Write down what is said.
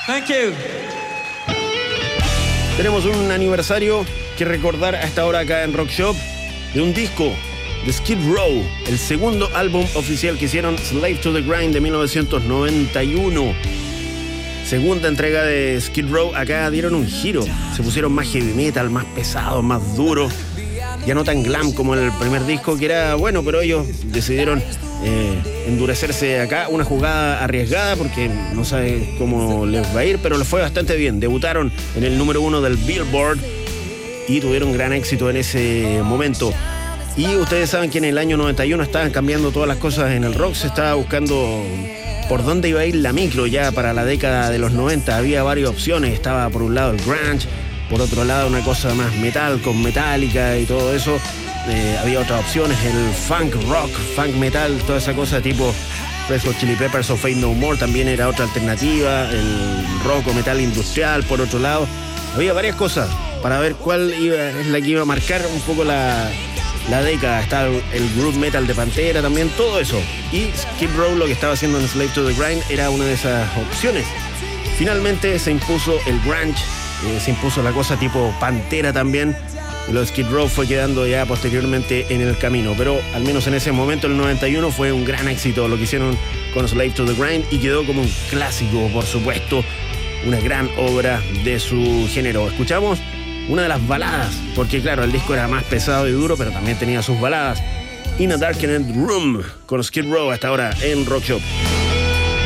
Thank you. Tenemos un aniversario que recordar a esta hora acá en Rock Shop de un disco de Skid Row, el segundo álbum oficial que hicieron, Slave to the Grind, de 1991. Segunda entrega de Skid Row. Acá dieron un giro, se pusieron más heavy metal, más pesado, más duro, ya no tan glam como el primer disco, que era bueno, pero ellos decidieron endurecerse acá. Una jugada arriesgada porque no sabe cómo les va a ir, pero les fue bastante bien. Debutaron en el número 1 del Billboard y tuvieron gran éxito en ese momento. Y ustedes saben que en el año 91 estaban cambiando todas las cosas en el rock. Se estaba buscando por dónde iba a ir la micro ya para la década de los 90. Había varias opciones. Estaba por un lado el grunge, por otro lado una cosa más metal con Metallica y todo eso. Había otras opciones, el funk rock, funk metal, toda esa cosa tipo Red Hot Chili Peppers o Faith No More también era otra alternativa. El rock o metal industrial por otro lado. Había varias cosas para ver cuál es la que iba a marcar un poco la década. Está el groove metal de Pantera también, todo eso. Y Skid Row, lo que estaba haciendo en Slave to the Grind, era una de esas opciones. Finalmente se impuso el grunge, se impuso la cosa tipo Pantera también. Y lo de Skid Row fue quedando ya posteriormente en el camino. Pero al menos en ese momento, el 91, fue un gran éxito lo que hicieron con Slave to the Grind y quedó como un clásico, por supuesto, una gran obra de su género. Escuchamos una de las baladas, porque claro, el disco era más pesado y duro, pero también tenía sus baladas. In a Darkened Room, con Skid Row hasta ahora en Rock Shop.